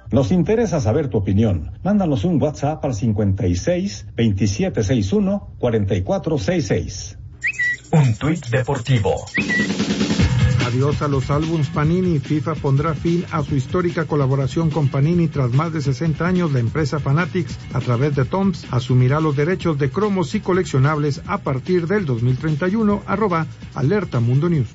Nos interesa saber tu opinión. Mándanos un WhatsApp al 56 2761 4466. Un tuit deportivo. Adiós a los álbums Panini. FIFA pondrá fin a su histórica colaboración con Panini tras más de 60 años. La empresa Fanatics, a través de Toms, asumirá los derechos de cromos y coleccionables a partir del 2031. @Alerta Mundo News.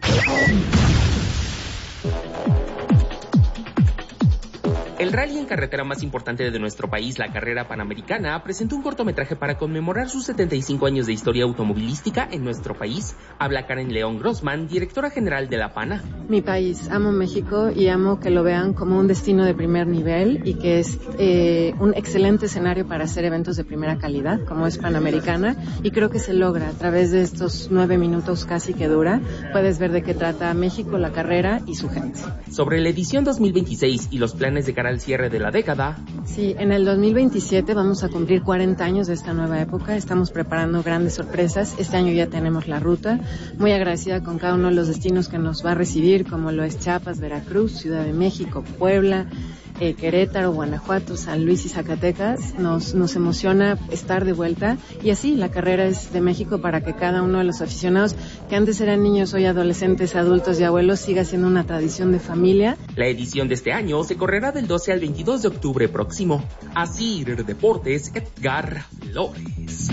El rally en carretera más importante de nuestro país, la carrera panamericana, presentó un cortometraje para conmemorar sus 75 años de historia automovilística en nuestro país. Habla Karen León Grossman, directora general de la PANA. Mi país, amo México y amo que lo vean como un destino de primer nivel y que es un excelente escenario para hacer eventos de primera calidad, como es Panamericana, y creo que se logra a través de estos 9 minutos casi que dura. Puedes ver de qué trata México, la carrera y su gente. Sobre la edición 2026 y los planes de cara al cierre de la década. Sí, en el 2027 vamos a cumplir 40 años de esta nueva época. Estamos preparando grandes sorpresas. Este año ya tenemos la ruta. Muy agradecida con cada uno de los destinos que nos va a recibir, como lo es Chiapas, Veracruz, Ciudad de México, Puebla, Querétaro, Guanajuato, San Luis y Zacatecas. Nos emociona estar de vuelta, y así la carrera es de México para que cada uno de los aficionados que antes eran niños, hoy adolescentes, adultos y abuelos, siga siendo una tradición de familia. La edición de este año se correrá del 12 al 22 de octubre próximo. Asir Deportes, Edgar Flores.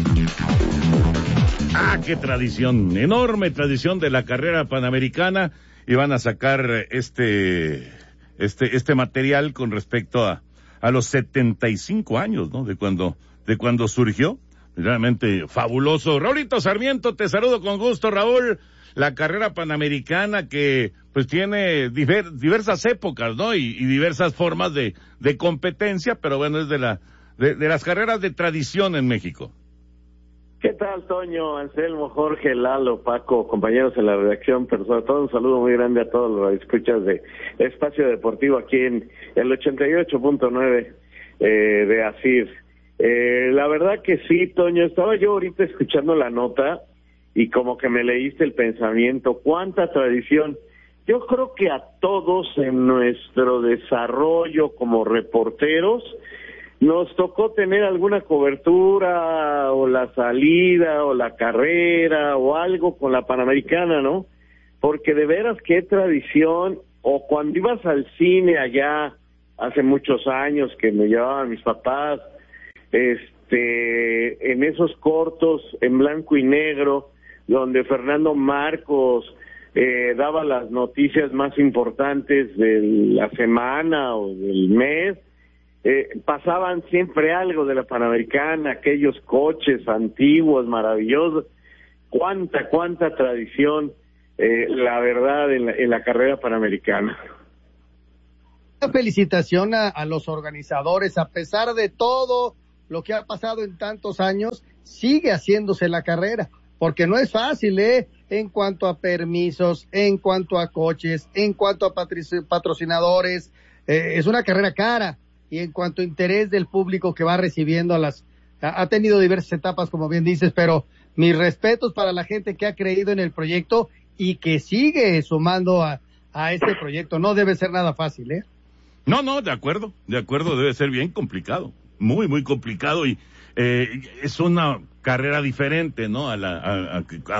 Qué tradición, enorme tradición de la carrera panamericana, y van a sacar este material con respecto a los 75 años, ¿no? De cuando surgió. Realmente fabuloso. Raulito Sarmiento, te saludo con gusto, Raúl. La carrera panamericana que pues tiene diversas épocas, ¿no? Y diversas formas de competencia, pero bueno, es de las carreras de tradición en México. ¿Qué tal, Toño, Anselmo, Jorge, Lalo, Paco, compañeros en la redacción, pero sobre todo un saludo muy grande a todos los escuchas de Espacio Deportivo aquí en el 88.9 de Asir. La verdad que sí, Toño, estaba yo ahorita escuchando la nota y como que me leíste el pensamiento. ¡Cuánta tradición! Yo creo que a todos en nuestro desarrollo como reporteros nos tocó tener alguna cobertura o la salida o la carrera o algo con la Panamericana, ¿no? Porque de veras qué tradición. O cuando ibas al cine allá hace muchos años que me llevaban mis papás, en esos cortos en blanco y negro donde Fernando Marcos daba las noticias más importantes de la semana o del mes. Pasaban siempre algo de la Panamericana, aquellos coches antiguos, maravillosos. Cuánta tradición, la verdad, en la carrera panamericana. Una felicitación a los organizadores. A pesar de todo lo que ha pasado en tantos años, sigue haciéndose la carrera, porque no es fácil, en cuanto a permisos, en cuanto a coches, en cuanto a patrocinadores. Es una carrera cara. Y en cuanto a interés del público que va recibiendo ha tenido diversas etapas, como bien dices, pero mis respetos para la gente que ha creído en el proyecto y que sigue sumando a este proyecto. No debe ser nada fácil, No, de acuerdo, debe ser bien complicado, muy, muy complicado, y es una carrera diferente, ¿no? A